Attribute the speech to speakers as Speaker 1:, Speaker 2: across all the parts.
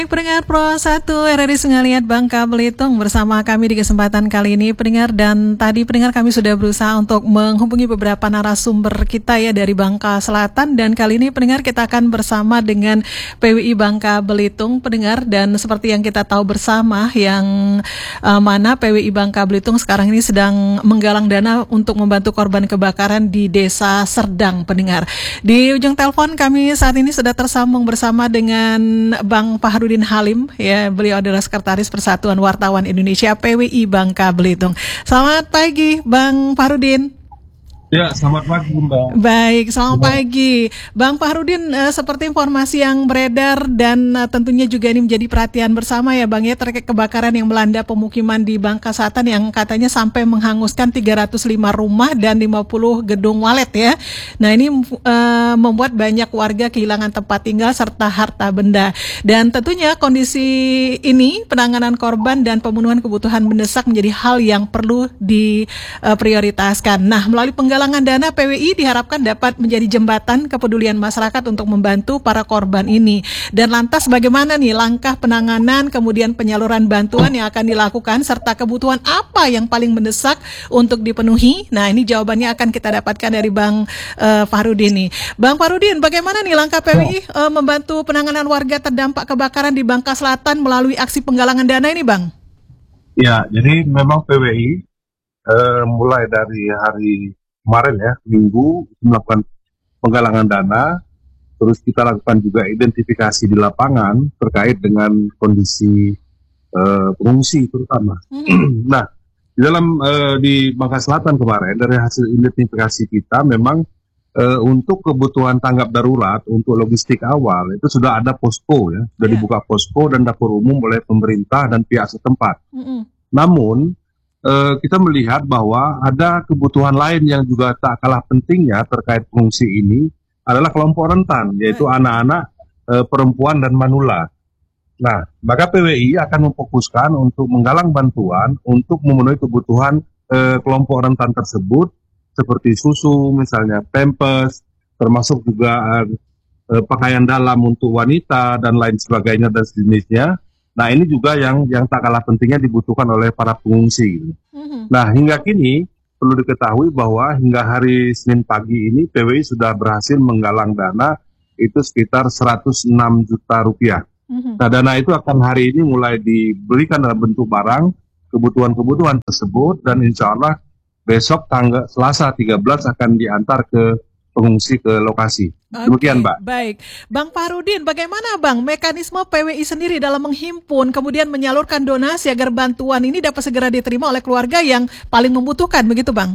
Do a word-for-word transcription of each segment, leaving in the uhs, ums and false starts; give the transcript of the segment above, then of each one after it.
Speaker 1: Pendengar Pro satu R R I Sengaliat Bangka Belitung bersama kami di kesempatan kali ini pendengar, dan tadi pendengar kami sudah berusaha untuk menghubungi beberapa narasumber kita ya dari Bangka Selatan, dan kali ini pendengar kita akan bersama dengan P W I Bangka Belitung pendengar, dan seperti yang kita tahu bersama yang uh, mana P W I Bangka Belitung sekarang ini sedang menggalang dana untuk membantu korban kebakaran di Desa Serdang pendengar. Di ujung telepon kami saat ini sudah tersambung bersama dengan Bang Fahrudin Halim, ya, beliau adalah Sekretaris Persatuan Wartawan Indonesia P W I Bangka Belitung. Selamat pagi, Bang Fahrudin.
Speaker 2: Ya, selamat pagi, Mbak.
Speaker 1: Baik, selamat Mbak. pagi. Bang Fahrudin, uh, seperti informasi yang beredar dan uh, tentunya juga ini menjadi perhatian bersama ya Bang ya, terkait kebakaran yang melanda pemukiman di Bangka Selatan yang katanya sampai menghanguskan tiga ratus lima rumah dan lima puluh gedung walet ya. Nah ini uh, membuat banyak warga kehilangan tempat tinggal serta harta benda. Dan tentunya kondisi ini, penanganan korban dan pemenuhan kebutuhan mendesak menjadi hal yang perlu diprioritaskan. Nah, melalui penggalangan Penggalangan dana P W I diharapkan dapat menjadi jembatan kepedulian masyarakat untuk membantu para korban ini. Dan lantas bagaimana nih langkah penanganan kemudian penyaluran bantuan yang akan dilakukan serta kebutuhan apa yang paling mendesak untuk dipenuhi? Nah ini jawabannya akan kita dapatkan dari Bang uh, Fahrudin nih. Bang Fahrudin, bagaimana nih langkah P W I uh, membantu penanganan warga terdampak kebakaran di Bangka Selatan melalui aksi penggalangan dana ini Bang?
Speaker 2: Ya, jadi memang P W I uh, mulai dari hari kemarin ya, minggu melakukan penggalangan dana, terus kita lakukan juga identifikasi di lapangan terkait dengan kondisi uh, pengungsi terutama. Mm. Nah, di dalam uh, di Bangka Selatan kemarin dari hasil identifikasi kita memang uh, untuk kebutuhan tanggap darurat untuk logistik awal itu sudah ada posko ya, sudah yeah. dibuka posko dan dapur umum oleh pemerintah dan pihak setempat. Mm-hmm. Namun Uh, kita melihat bahwa ada kebutuhan lain yang juga tak kalah pentingnya terkait pengungsi ini adalah kelompok rentan, yaitu hmm. anak-anak, uh, perempuan dan manula. Nah, maka P W I akan memfokuskan untuk menggalang bantuan untuk memenuhi kebutuhan uh, kelompok rentan tersebut, seperti susu, misalnya pampers, termasuk juga uh, uh, pakaian dalam untuk wanita dan lain sebagainya dan sejenisnya. Nah ini juga yang yang tak kalah pentingnya dibutuhkan oleh para pengungsi. Mm-hmm. Nah hingga kini perlu diketahui bahwa hingga hari Senin pagi ini P W I sudah berhasil menggalang dana itu sekitar seratus enam juta rupiah. Mm-hmm. Nah dana itu akan hari ini mulai diberikan dalam bentuk barang kebutuhan-kebutuhan tersebut, dan insya Allah besok tanggal Selasa tiga belas akan diantar ke pengungsi ke lokasi. Okay, demikian Mbak.
Speaker 1: Baik, Bang Fahrudin, bagaimana Bang mekanisme P W I sendiri dalam menghimpun kemudian menyalurkan donasi agar bantuan ini dapat segera diterima oleh keluarga yang paling membutuhkan, begitu Bang?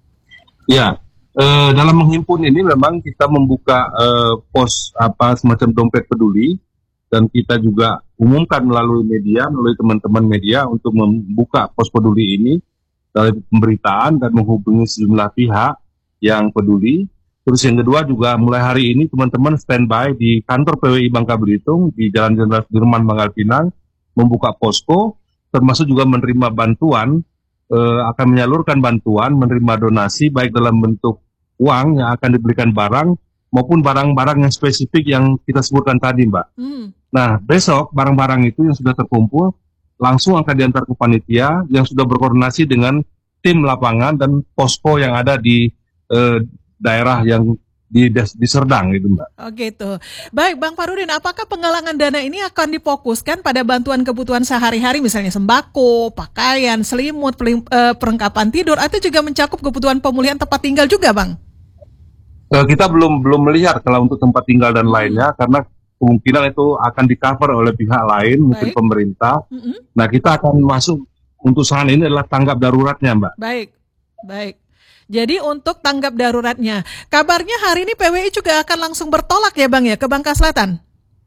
Speaker 2: Ya, eh, dalam menghimpun ini memang kita membuka eh, pos apa semacam dompet peduli, dan kita juga umumkan melalui media, melalui teman-teman media untuk membuka pos peduli ini dari pemberitaan dan menghubungi sejumlah pihak yang peduli. Terus yang kedua juga mulai hari ini teman-teman standby di kantor P W I Bangka Belitung di Jalan Jenderal Sudirman Manggal Pinang membuka posko, termasuk juga menerima bantuan, eh, akan menyalurkan bantuan, menerima donasi baik dalam bentuk uang yang akan diberikan barang maupun barang-barang yang spesifik yang kita sebutkan tadi Mbak. Hmm. Nah besok barang-barang itu yang sudah terkumpul langsung akan diantar ke panitia yang sudah berkoordinasi dengan tim lapangan dan posko yang ada di eh, daerah yang di, di Serdang itu Mbak.
Speaker 1: Oh gitu. Baik Bang Fahrudin, apakah penggalangan dana ini akan difokuskan pada bantuan kebutuhan sehari-hari misalnya sembako, pakaian, selimut, perlengkapan tidur, atau juga mencakup kebutuhan pemulihan tempat tinggal juga Bang?
Speaker 2: Kita belum belum melihat kalau untuk tempat tinggal dan lainnya, karena kemungkinan itu akan di-cover oleh pihak lain, mungkin Baik. pemerintah. Mm-hmm. Nah kita akan masuk untuk saat ini adalah tanggap daruratnya Mbak.
Speaker 1: Baik, baik. Jadi untuk tanggap daruratnya, kabarnya hari ini P W I juga akan langsung bertolak ya Bang ya ke Bangka Selatan?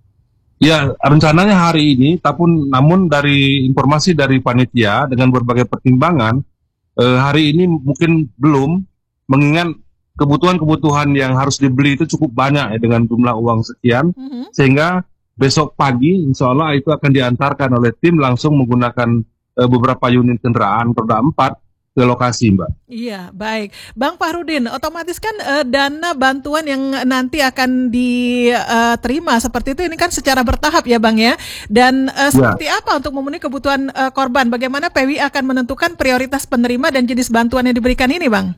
Speaker 2: Ya rencananya hari ini, tapi namun dari informasi dari panitia dengan berbagai pertimbangan, eh, hari ini mungkin belum, mengingat kebutuhan-kebutuhan yang harus dibeli itu cukup banyak ya dengan jumlah uang sekian, mm-hmm. sehingga besok pagi insya Allah itu akan diantarkan oleh tim langsung menggunakan eh, beberapa unit kendaraan roda empat ke lokasi, Mbak.
Speaker 1: Iya, baik. Bang Fahrudin, otomatis kan eh, dana bantuan yang nanti akan diterima seperti itu ini kan secara bertahap ya Bang ya. Dan eh,
Speaker 2: Ya.
Speaker 1: seperti apa untuk memenuhi kebutuhan eh, korban? Bagaimana P W I akan menentukan prioritas penerima dan jenis bantuan yang diberikan ini Bang?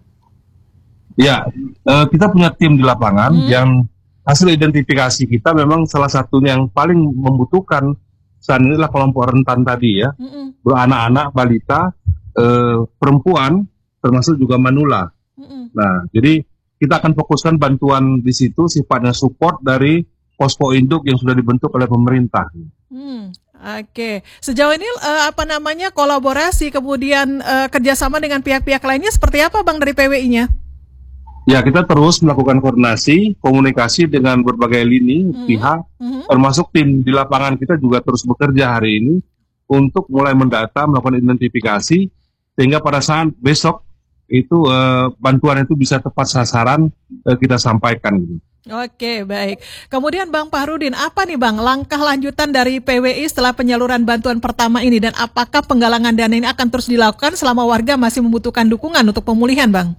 Speaker 2: Ya, eh, kita punya tim di lapangan
Speaker 1: Hmm.
Speaker 2: yang hasil identifikasi kita memang salah satunya yang paling membutuhkan saat ini adalah kelompok rentan tadi ya.
Speaker 1: Mm-mm.
Speaker 2: Anak-anak, balita, eh, perempuan, termasuk juga manula.
Speaker 1: Mm-mm.
Speaker 2: Nah, jadi kita akan fokuskan bantuan di situ sifatnya support dari posko induk yang sudah dibentuk oleh pemerintah.
Speaker 1: Hmm, oke. Sejauh ini eh, apa namanya kolaborasi kemudian eh, kerjasama dengan pihak-pihak lainnya seperti apa Bang dari P W I-nya?
Speaker 2: Ya, kita terus melakukan koordinasi, komunikasi dengan berbagai lini
Speaker 1: Mhm.
Speaker 2: pihak,
Speaker 1: Mhm.
Speaker 2: termasuk tim di lapangan kita juga terus bekerja hari ini untuk mulai mendata, melakukan identifikasi, sehingga pada saat besok itu eh, bantuan itu bisa tepat sasaran eh, kita sampaikan. Gitu.
Speaker 1: Oke, baik. Kemudian Bang Fahrudin, apa nih Bang langkah lanjutan dari P W I setelah penyaluran bantuan pertama ini dan apakah penggalangan dana ini akan terus dilakukan selama warga masih membutuhkan dukungan untuk pemulihan, Bang?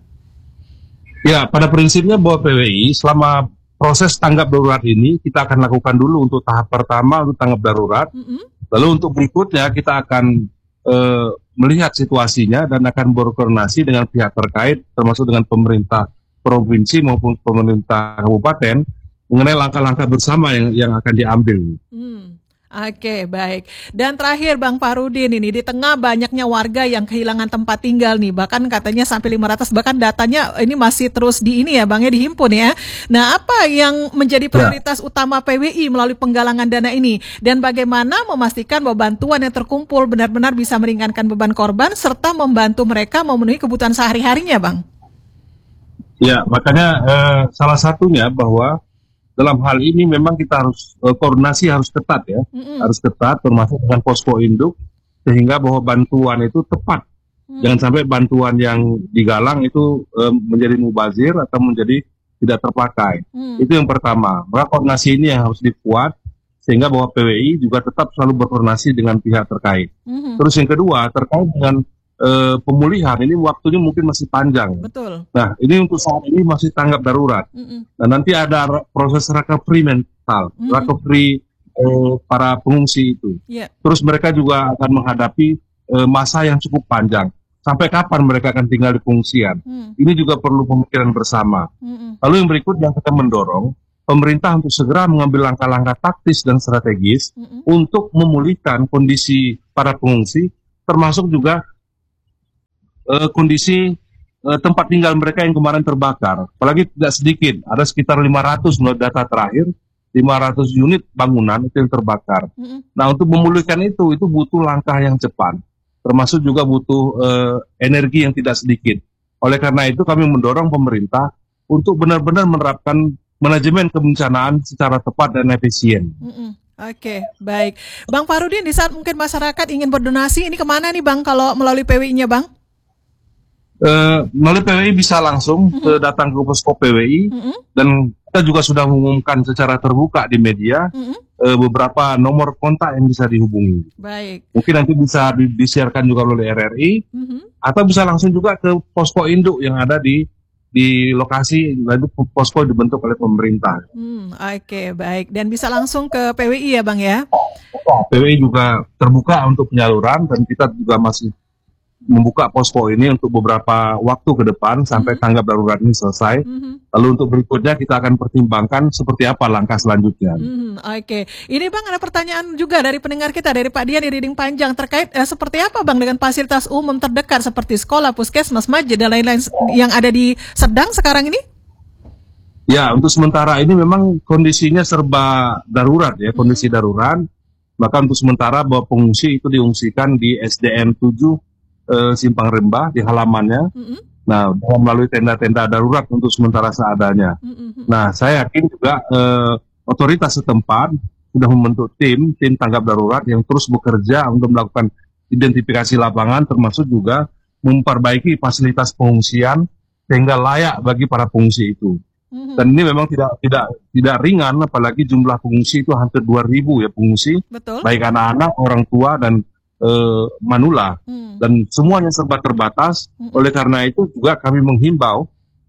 Speaker 2: Ya, pada prinsipnya bahwa P W I selama proses tanggap darurat ini kita akan lakukan dulu untuk tahap pertama untuk tanggap darurat.
Speaker 1: Mm-mm.
Speaker 2: Lalu untuk berikutnya kita akan eh, melihat situasinya dan akan berkoordinasi dengan pihak terkait termasuk dengan pemerintah provinsi maupun pemerintah kabupaten mengenai langkah-langkah bersama yang yang akan diambil.
Speaker 1: Hmm. Oke, baik. Dan terakhir Bang Fahrudin ini, di tengah banyaknya warga yang kehilangan tempat tinggal nih, bahkan katanya sampai lima ratus, bahkan datanya ini masih terus di ini ya Bang ya, dihimpun ya. Nah, apa yang menjadi prioritas utama P W I melalui penggalangan dana ini? Dan bagaimana memastikan bahwa bantuan yang terkumpul benar-benar bisa meringankan beban korban serta membantu mereka memenuhi kebutuhan sehari-harinya, Bang?
Speaker 2: Ya, makanya eh, salah satunya bahwa dalam hal ini memang kita harus eh, koordinasi harus ketat ya,
Speaker 1: Mm-mm.
Speaker 2: harus ketat termasuk dengan posko induk sehingga bahwa bantuan itu tepat.
Speaker 1: Hmm.
Speaker 2: Jangan sampai bantuan yang digalang itu eh, menjadi mubazir atau menjadi tidak terpakai.
Speaker 1: Hmm.
Speaker 2: Itu yang pertama. Maka koordinasi ini yang harus dikuat sehingga bahwa P W I juga tetap selalu berkoordinasi dengan pihak terkait.
Speaker 1: Mhm.
Speaker 2: Terus yang kedua terkait dengan eh, pemulihan ini waktunya mungkin masih panjang.
Speaker 1: Betul.
Speaker 2: Nah, ini untuk saat ini masih tanggap darurat.
Speaker 1: Mm-mm.
Speaker 2: Nah, nanti ada re- proses recovery mental,
Speaker 1: Mhm.
Speaker 2: recovery eh, para pengungsi itu.
Speaker 1: Ya.
Speaker 2: Terus mereka juga akan menghadapi eh, masa yang cukup panjang. Sampai kapan mereka akan tinggal di pengungsian?
Speaker 1: Hmm.
Speaker 2: Ini juga perlu pemikiran bersama.
Speaker 1: Mm-mm.
Speaker 2: Lalu yang berikutnya kita mendorong pemerintah untuk segera mengambil langkah-langkah taktis dan strategis
Speaker 1: Mm-mm.
Speaker 2: untuk memulihkan kondisi para pengungsi, termasuk juga eh, kondisi eh, tempat tinggal mereka yang kemarin terbakar. Apalagi tidak sedikit, ada sekitar lima ratus menurut data terakhir, lima ratus unit bangunan itu yang terbakar.
Speaker 1: Mm-mm.
Speaker 2: Nah, untuk memulihkan itu, itu butuh langkah yang cepat, termasuk juga butuh eh, energi yang tidak sedikit. Oleh karena itu kami mendorong pemerintah untuk benar-benar menerapkan manajemen kebencanaan secara tepat dan efisien.
Speaker 1: Mm-mm. Oke, baik. Bang Fahrudin, di saat mungkin masyarakat ingin berdonasi, ini kemana nih Bang kalau melalui P W I-nya Bang?
Speaker 2: Eh, melalui P W I bisa langsung ke datang ke posko P W I
Speaker 1: Mm-mm.
Speaker 2: dan kita juga sudah mengumumkan secara terbuka di media
Speaker 1: Mm-mm.
Speaker 2: eh, beberapa nomor kontak yang bisa dihubungi.
Speaker 1: Baik.
Speaker 2: Mungkin nanti bisa di- disiarkan juga oleh R R I
Speaker 1: Mhm.
Speaker 2: atau bisa langsung juga ke posko induk yang ada di di lokasi, lalu posko dibentuk oleh pemerintah.
Speaker 1: Hmm, oke, baik. Dan bisa langsung ke P W I ya Bang ya?
Speaker 2: P W I juga terbuka untuk penyaluran dan kita juga masih membuka posko ini untuk beberapa waktu ke depan sampai tanggap darurat ini selesai.
Speaker 1: Mhm.
Speaker 2: Lalu untuk berikutnya kita akan pertimbangkan seperti apa langkah selanjutnya.
Speaker 1: Hmm, oke. Ini Bang ada pertanyaan juga dari pendengar kita, dari Pak Dian di Riding Panjang, terkait eh, seperti apa Bang dengan fasilitas umum terdekat seperti sekolah, puskesmas, masjid, dan lain-lain yang ada di Serdang sekarang ini?
Speaker 2: Ya, untuk sementara ini memang kondisinya serba darurat ya, kondisi darurat. Maka untuk sementara bahwa pengungsi itu diungsikan di S D M tujuh eh, Simpang Rembah di halamannya.
Speaker 1: Mm-mm.
Speaker 2: Nah, melalui tenda-tenda darurat untuk sementara seadanya.
Speaker 1: Mm-mm.
Speaker 2: Nah, saya yakin juga eh, otoritas setempat sudah membentuk tim, tim tanggap darurat yang terus bekerja untuk melakukan identifikasi lapangan, termasuk juga memperbaiki fasilitas pengungsian sehingga layak bagi para pengungsi itu.
Speaker 1: Mhm.
Speaker 2: Dan ini memang tidak tidak tidak ringan, apalagi jumlah pengungsi itu hampir dua ribu ya pengungsi,
Speaker 1: Betul.
Speaker 2: baik anak-anak, orang tua dan eh, Manula,
Speaker 1: Hmm.
Speaker 2: dan semuanya serba terbatas.
Speaker 1: Hmm.
Speaker 2: Oleh karena itu juga kami menghimbau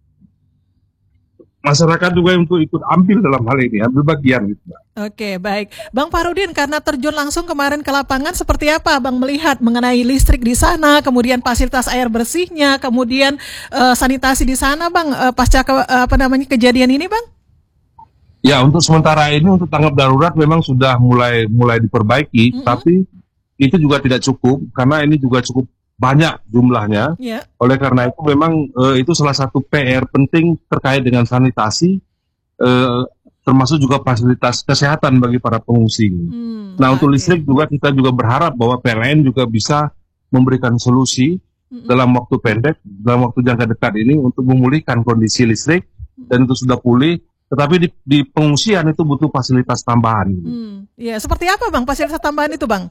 Speaker 2: masyarakat juga untuk ikut ambil dalam hal ini, ambil bagian gitu, Mbak.
Speaker 1: Oke, baik. Bang Fahrudin, karena terjun langsung kemarin ke lapangan, seperti apa Bang melihat mengenai listrik di sana, kemudian fasilitas air bersihnya, kemudian eh, sanitasi di sana, Bang, eh, pasca ke, eh, apa namanya kejadian ini, Bang?
Speaker 2: Ya, untuk sementara ini untuk tanggap darurat memang sudah mulai mulai diperbaiki,
Speaker 1: Mm-mm.
Speaker 2: tapi itu juga tidak cukup karena ini juga cukup banyak jumlahnya.
Speaker 1: Ya.
Speaker 2: Oleh karena itu memang eh, itu salah satu P R penting terkait dengan sanitasi, eh, termasuk juga fasilitas kesehatan bagi para pengungsi.
Speaker 1: Hmm,
Speaker 2: Nah, untuk
Speaker 1: oke.
Speaker 2: listrik juga kita juga berharap bahwa P L N juga bisa memberikan solusi
Speaker 1: Mm-mm.
Speaker 2: dalam waktu pendek, dalam waktu jangka dekat ini untuk memulihkan kondisi listrik, dan itu sudah pulih. Tetapi di, di pengungsian itu butuh fasilitas tambahan.
Speaker 1: Hmm, ya, seperti apa Bang fasilitas tambahan itu, Bang?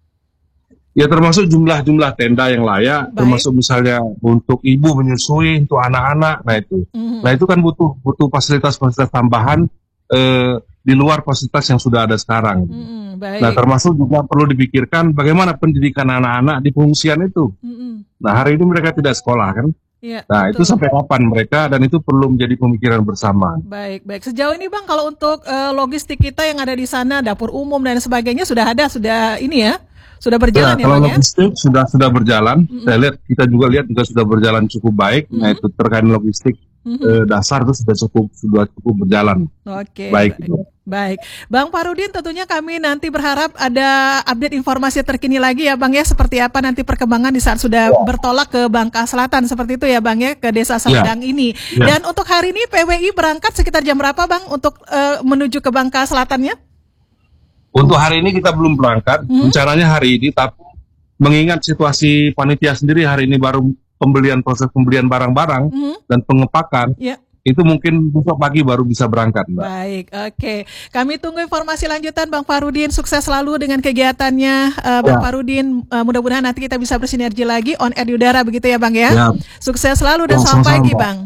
Speaker 2: Ya, termasuk jumlah-jumlah tenda yang layak,
Speaker 1: Baik.
Speaker 2: termasuk misalnya untuk ibu menyusui, untuk anak-anak, nah itu.
Speaker 1: Mhm.
Speaker 2: Nah itu kan butuh butuh fasilitas-fasilitas tambahan eh, di luar fasilitas yang sudah ada sekarang.
Speaker 1: Mhm, baik.
Speaker 2: Nah, termasuk juga perlu dipikirkan bagaimana pendidikan anak-anak di pengungsian itu.
Speaker 1: Mhm.
Speaker 2: Nah, hari ini mereka tidak sekolah kan.
Speaker 1: Ya,
Speaker 2: Nah, itu
Speaker 1: betul.
Speaker 2: sampai kapan mereka, dan itu perlu menjadi pemikiran bersama.
Speaker 1: Baik, baik. Sejauh ini Bang, kalau untuk eh, logistik kita yang ada di sana, dapur umum dan sebagainya sudah ada, sudah ini ya, sudah berjalan ya,
Speaker 2: Ya, kalau
Speaker 1: Bang ya?
Speaker 2: logistik sudah sudah berjalan,
Speaker 1: Mhm.
Speaker 2: saya lihat kita juga lihat juga sudah berjalan cukup baik. Nah,
Speaker 1: Mhm.
Speaker 2: itu terkait logistik
Speaker 1: Mhm.
Speaker 2: eh, dasar itu sudah cukup sudah cukup berjalan
Speaker 1: Oke,
Speaker 2: baik.
Speaker 1: baik. Baik, Bang Fahrudin, tentunya kami nanti berharap ada update informasi terkini lagi ya Bang ya, seperti apa nanti perkembangan di saat sudah bertolak ke Bangka Selatan, seperti itu ya Bang ya, ke Desa Serdang ini.
Speaker 2: Ya.
Speaker 1: Dan untuk hari ini P W I berangkat sekitar jam berapa Bang untuk eh, menuju ke Bangka Selatannya?
Speaker 2: Untuk hari ini kita belum berangkat,
Speaker 1: Mhm.
Speaker 2: rencananya hari ini, tapi mengingat situasi panitia sendiri hari ini baru pembelian proses pembelian barang-barang
Speaker 1: Mhm.
Speaker 2: dan pengepakan,
Speaker 1: Ya.
Speaker 2: itu mungkin besok pagi baru bisa berangkat, Mbak.
Speaker 1: Baik, oke. Kami tunggu informasi lanjutan Bang Fahrudin. Sukses selalu dengan kegiatannya, eh, Bang
Speaker 2: Ya.
Speaker 1: Fahrudin. Eh, mudah-mudahan nanti kita bisa bersinergi lagi on air di udara, begitu ya Bang ya.
Speaker 2: Ya,
Speaker 1: Sukses selalu dan
Speaker 2: Ya,
Speaker 1: selamat
Speaker 2: sama-sama,
Speaker 1: pagi
Speaker 2: Mbak.
Speaker 1: Bang.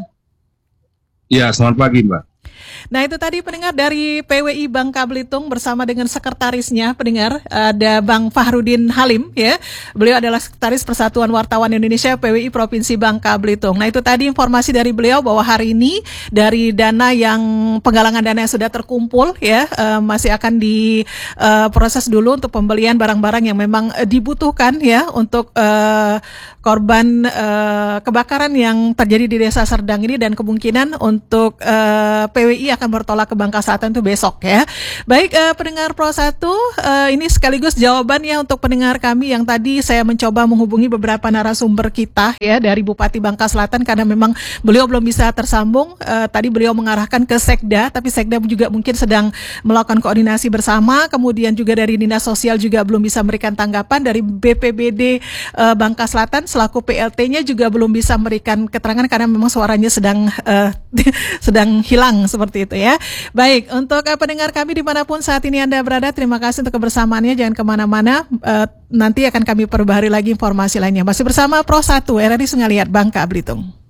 Speaker 2: ya selamat pagi, Mbak.
Speaker 1: Nah, itu tadi pendengar dari P W I Bangka Belitung bersama dengan sekretarisnya, pendengar, ada Bang Fahrudin Halim ya. Beliau adalah Sekretaris Persatuan Wartawan Indonesia P W I Provinsi Bangka Belitung. Nah, itu tadi informasi dari beliau bahwa hari ini dari dana yang penggalangan dana yang sudah terkumpul ya, eh, masih akan diproses dulu untuk pembelian barang-barang yang memang eh, dibutuhkan ya untuk eh, korban eh, kebakaran yang terjadi di Desa Serdang ini, dan kemungkinan untuk eh, P W I akan bertolak ke Bangka Selatan itu besok ya. Baik, eh, pendengar Pro satu, eh, ini sekaligus jawabannya untuk pendengar kami yang tadi saya mencoba menghubungi beberapa narasumber kita ya dari Bupati Bangka Selatan karena memang beliau belum bisa tersambung. Eh, tadi beliau mengarahkan ke Sekda, tapi Sekda juga mungkin sedang melakukan koordinasi bersama. Kemudian juga dari Dinas Sosial juga belum bisa memberikan tanggapan. Dari B P B D eh, Bangka Selatan selaku P L T-nya juga belum bisa memberikan keterangan karena memang suaranya sedang eh, sedang hilang seperti itu ya. Baik, untuk uh, pendengar kami dimanapun saat ini Anda berada, terima kasih untuk kebersamaannya. Jangan kemana-mana, uh, nanti akan kami perbaharui lagi informasi lainnya. Masih bersama Pro satu R R I Sungai Liat Bangka Belitung.